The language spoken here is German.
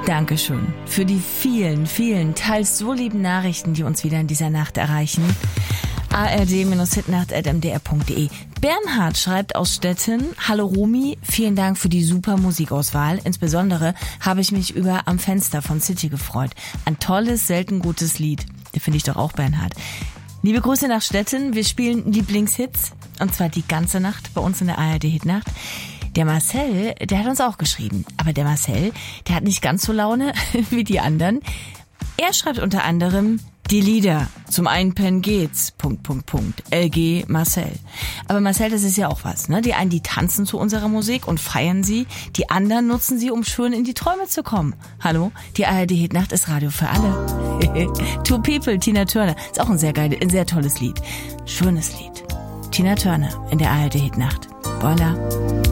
Dankeschön für die vielen, vielen, teils so lieben Nachrichten, die uns wieder in dieser Nacht erreichen. ard-hitnacht@mdr.de. Bernhard schreibt aus Stettin: Hallo Romy, vielen Dank für die super Musikauswahl. Insbesondere habe ich mich über Am Fenster von City gefreut. Ein tolles, selten gutes Lied. Den finde ich doch auch, Bernhard. Liebe Grüße nach Stettin. Wir spielen Lieblingshits. Und zwar die ganze Nacht bei uns in der ARD-Hitnacht. Der Marcel, der hat uns auch geschrieben. Aber der Marcel, der hat nicht ganz so Laune wie die anderen. Er schreibt unter anderem die Lieder. Zum Einpennen geht's. ... LG Marcel. Aber Marcel, das ist ja auch was, ne? Die einen, die tanzen zu unserer Musik und feiern sie. Die anderen nutzen sie, um schön in die Träume zu kommen. Hallo? Die ARD-Hitnacht ist Radio für alle. Two People, Tina Turner. Ist auch ein sehr tolles Lied. Schönes Lied. Tina Turner in der ARD-Hitnacht. Voila.